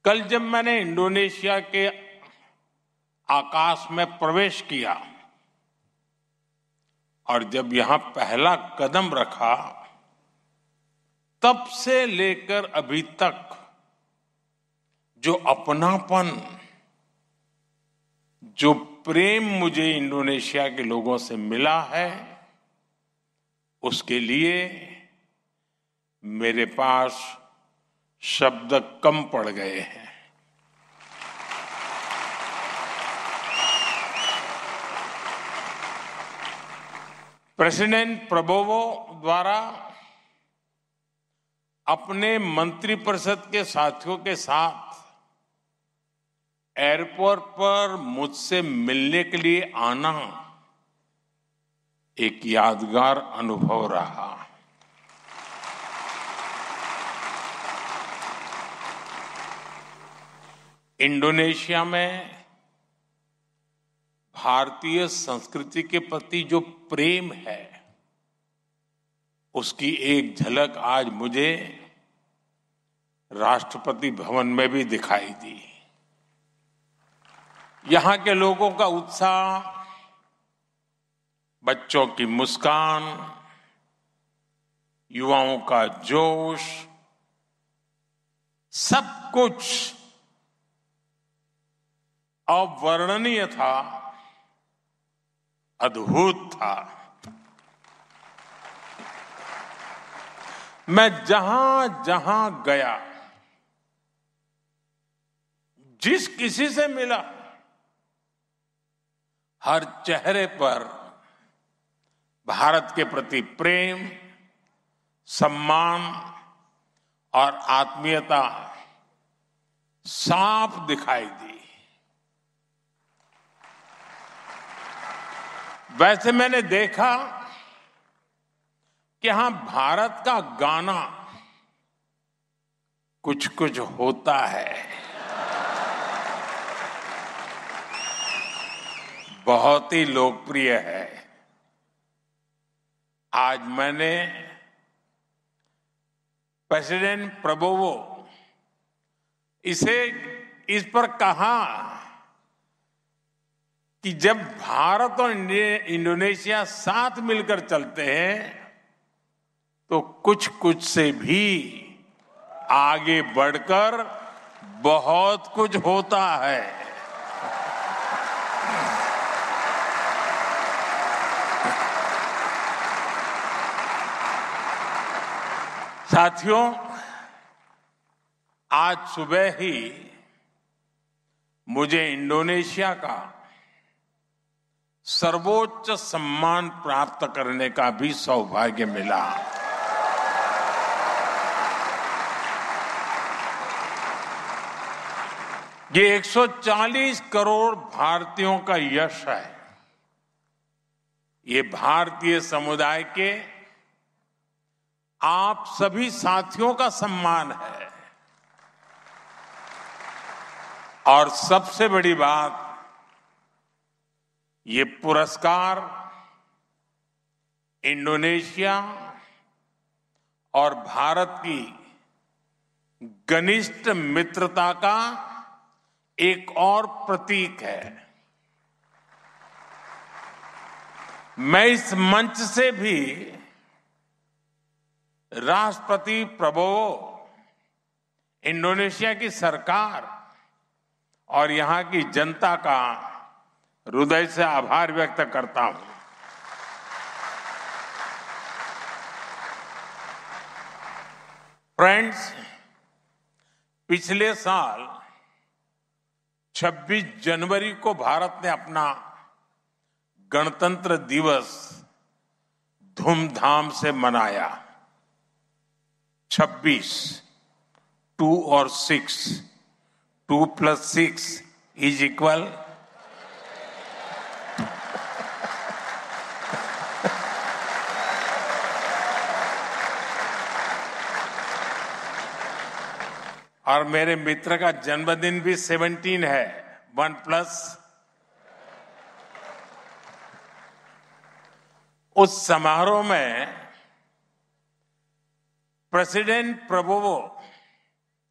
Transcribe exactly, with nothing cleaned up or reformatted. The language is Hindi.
कल जब मैंने इंडोनेशिया के आकाश में प्रवेश किया और जब यहां पहला कदम रखा, तब से लेकर अभी तक जो अपनापन, जो प्रेम मुझे इंडोनेशिया के लोगों से मिला है, उसके लिए मेरे पास शब्द कम पड़ गए हैं। प्रेसिडेंट प्रबोवो द्वारा अपने मंत्रिपरिषद के साथियों के साथ एयरपोर्ट पर मुझसे मिलने के लिए आना एक यादगार अनुभव रहा। इंडोनेशिया में भारतीय संस्कृति के प्रति जो प्रेम है, उसकी एक झलक आज मुझे राष्ट्रपति भवन में भी दिखाई दी। यहां के लोगों का उत्साह, बच्चों की मुस्कान, युवाओं का जोश, सब कुछ अवर्णनीय था, अद्भुत था। मैं जहां जहां गया, जिस किसी से मिला, हर चेहरे पर भारत के प्रति प्रेम, सम्मान और आत्मीयता साफ दिखाई दी। वैसे मैंने देखा कि यहां भारत का गाना कुछ कुछ होता है, बहुत ही लोकप्रिय है। आज मैंने प्रेसिडेंट प्रबोवो इसे इस पर कहा कि जब भारत और इंडोनेशिया साथ मिलकर चलते हैं तो कुछ कुछ से भी आगे बढ़कर बहुत कुछ होता है। साथियों, आज सुबह ही मुझे इंडोनेशिया का सर्वोच्च सम्मान प्राप्त करने का भी सौभाग्य मिला। ये एक सौ चालीस करोड़ भारतीयों का यश है। ये भारतीय समुदाय के आप सभी साथियों का सम्मान है। और सबसे बड़ी बात, ये पुरस्कार इंडोनेशिया और भारत की घनिष्ठ मित्रता का एक और प्रतीक है। मैं इस मंच से भी राष्ट्रपति प्रबोवो, इंडोनेशिया की सरकार और यहां की जनता का हृदय से आभार व्यक्त करता हूं। फ्रेंड्स, पिछले साल छब्बीस जनवरी को भारत ने अपना गणतंत्र दिवस धूमधाम से मनाया। छब्बीस, टू और six, two plus six is equal और मेरे मित्र का जन्मदिन भी सत्रह है, वन प्लस। उस समारोह में प्रेसिडेंट प्रबोवो